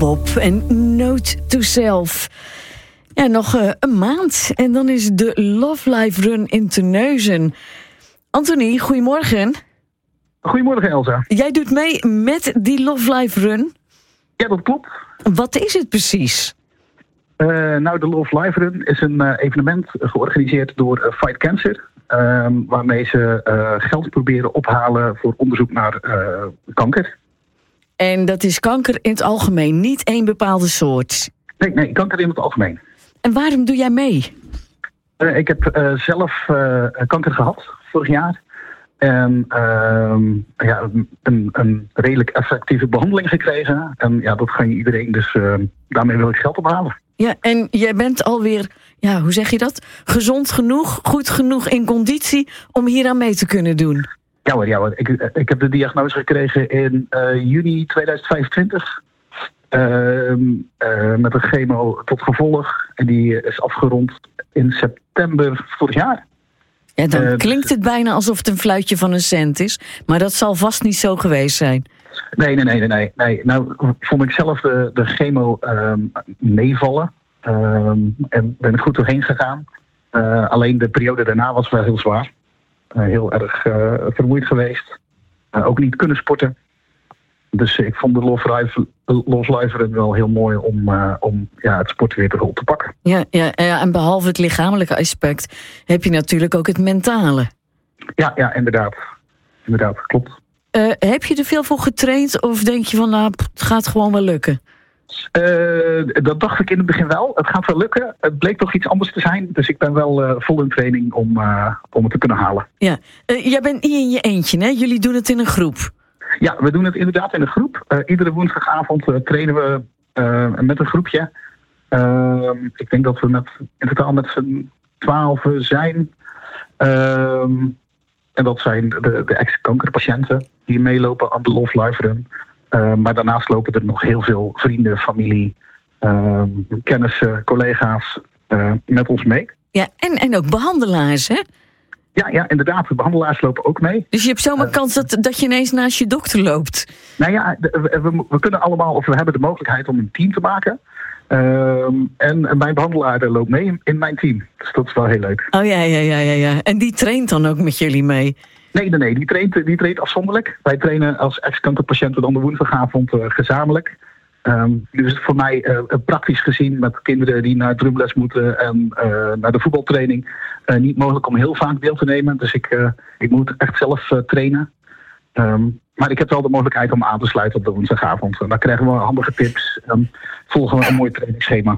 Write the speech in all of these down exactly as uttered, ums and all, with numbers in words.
Pop en Note to Self. Ja, nog uh, een maand en dan is de Love Life Run in Terneuzen. Anthony, goedemorgen. Goedemorgen, Elsa. Jij doet mee met die Love Life Run? Ja, dat klopt. Wat is het precies? Uh, nou, de Love Life Run is een uh, evenement georganiseerd door uh, Fight Cancer. Uh, waarmee ze uh, geld proberen ophalen voor onderzoek naar uh, kanker. En dat is kanker in het algemeen, niet één bepaalde soort? Nee, nee, kanker in het algemeen. En waarom doe jij mee? Uh, ik heb uh, zelf uh, kanker gehad vorig jaar. En uh, ja, een, een redelijk effectieve behandeling gekregen. En ja, dat ga je iedereen, dus uh, daarmee wil ik geld ophalen. Ja, en jij bent alweer, ja, hoe zeg je dat? Gezond genoeg, goed genoeg in conditie om hier aan mee te kunnen doen? Ja hoor, ja hoor. Ik, ik heb de diagnose gekregen in uh, juni tweeduizend vijfentwintig. Uh, uh, met een chemo tot gevolg. En die is afgerond in september vorig jaar. Ja, dan uh, klinkt het bijna alsof het een fluitje van een cent is. Maar dat zal vast niet zo geweest zijn. Nee, nee, nee, nee. nee. nee. Nou vond ik zelf de, de chemo uh, meevallen. Uh, en ben er goed doorheen gegaan. Uh, alleen de periode daarna was wel heel zwaar. Uh, heel erg uh, vermoeid geweest. Uh, ook niet kunnen sporten. Dus ik vond de Love Life, Love Life Run wel heel mooi om, uh, om ja, het sport weer op te pakken. Ja, ja, ja, en behalve het lichamelijke aspect heb je natuurlijk ook het mentale. Ja, ja, inderdaad. Inderdaad, klopt. Uh, heb je er veel voor getraind of denk je van nou, het gaat gewoon wel lukken? Uh, dat dacht ik in het begin wel. Het gaat wel lukken. Het bleek toch iets anders te zijn. Dus ik ben wel uh, vol in training om, uh, om het te kunnen halen. Ja, uh, jij bent niet in je eentje, hè? Jullie doen het in een groep. Ja, we doen het inderdaad in een groep. Uh, iedere woensdagavond uh, trainen we uh, met een groepje. Uh, ik denk dat we met, in totaal met z'n twaalfen zijn. Uh, en dat zijn de, de ex-kankerpatiënten die meelopen aan de Love Life Run. Uh, maar daarnaast lopen er nog heel veel vrienden, familie, uh, kennissen, collega's uh, met ons mee. Ja, en, en ook behandelaars, hè? Ja, ja, inderdaad. De behandelaars lopen ook mee. Dus je hebt zomaar uh, kans dat, dat je ineens naast je dokter loopt. Nou ja, we, we, we kunnen allemaal, of we hebben de mogelijkheid om een team te maken. Uh, en mijn behandelaar loopt mee in, in mijn team. Dus dat is wel heel leuk. Oh ja, ja, ja, ja, ja. En die traint dan ook met jullie mee? Nee, nee, nee. Die traint, die traint afzonderlijk. Wij trainen als ex-kankerpatiënten dan de woensdagavond uh, gezamenlijk. Um, dus voor mij uh, praktisch gezien met kinderen die naar drumles moeten en uh, naar de voetbaltraining uh, niet mogelijk om heel vaak deel te nemen. Dus ik, uh, ik moet echt zelf uh, trainen. Um, maar ik heb wel de mogelijkheid om aan te sluiten op de woensdagavond. En dan krijgen we handige tips en volgen we een mooi trainingsschema.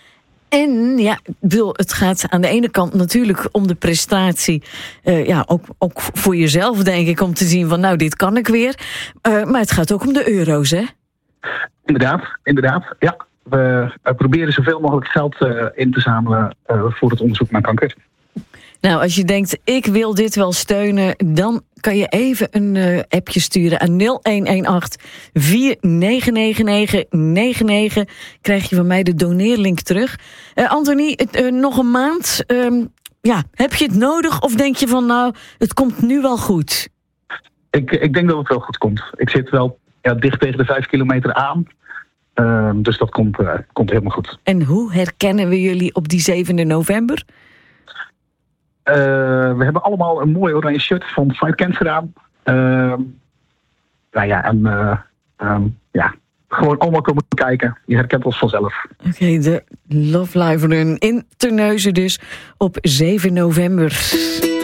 En ja, Wil, het gaat aan de ene kant natuurlijk om de prestatie. Uh, ja, ook, ook voor jezelf denk ik om te zien van nou, dit kan ik weer. Uh, maar het gaat ook om de euro's, hè? Inderdaad, inderdaad. Ja, we uh, proberen zoveel mogelijk geld uh, in te zamelen uh, voor het onderzoek naar kanker. Nou, als je denkt, ik wil dit wel steunen, dan kan je even een uh, appje sturen aan nul een een acht vier negen negen negen negen negen. Krijg je van mij de doneerlink terug. Uh, Anthony, uh, nog een maand. Uh, ja, heb je het nodig of denk je van nou, het komt nu wel goed? Ik, ik denk dat het wel goed komt. Ik zit wel ja, dicht tegen de vijf kilometer aan. Uh, dus dat komt, uh, komt helemaal goed. En hoe herkennen we jullie op die zevende november? Uh, we hebben allemaal een mooi oranje shirt van Fight Cancer aan. Uh, nou ja, en uh, um, ja, gewoon allemaal komen kijken. Je herkent ons vanzelf. Oké, okay, de Love Life Run in Terneuzen dus op zeven november.